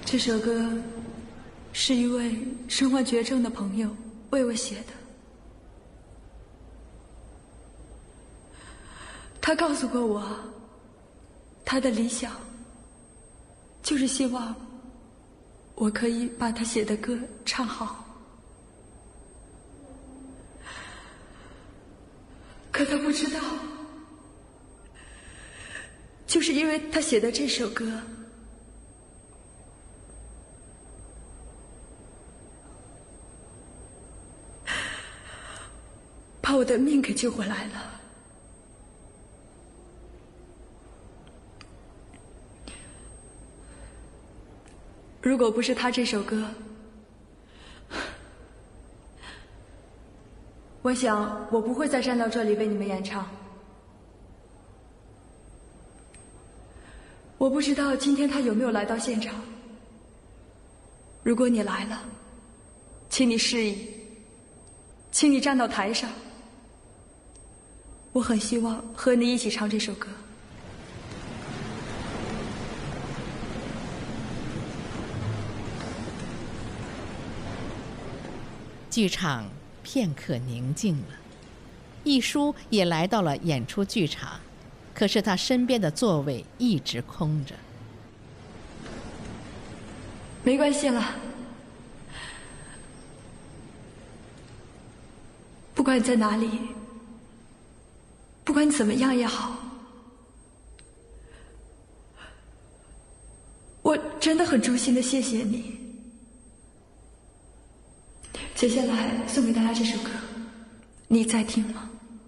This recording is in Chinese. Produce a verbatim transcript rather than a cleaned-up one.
这首歌是一位身患绝症的朋友为我写的。他告诉过我，他的理想就是希望我可以把他写的歌唱好。可他不知道，就是因为他写的这首歌，把我的命给救回来了。如果不是他这首歌，我想我不会再站到这里为你们演唱。我不知道今天他有没有来到现场。如果你来了，请你示意，请你站到台上。我很希望和你一起唱这首歌。 剧场片刻宁静了，一书也来到了演出剧场，可是他身边的座位一直空着。 没关系了，不管你在哪里，不管你怎么样也好，我真的很衷心的谢谢你。接下来送给大家这首歌，你在听吗？